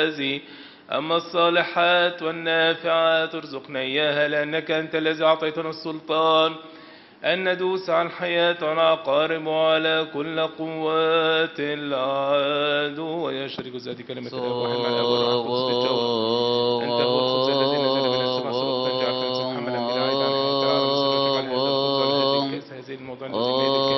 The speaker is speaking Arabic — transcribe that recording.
هذه، أما الصالحات والنافعات ارزقنا إياها، لأنك أنت الذي أعطيتنا السلطان أن ندوس عن حياة العقارب وعلى كل قوات العدو، ويشرك ذات كلمة الأب واحد مع الأب والروح القدس بالجوهر. أنت هو الخبز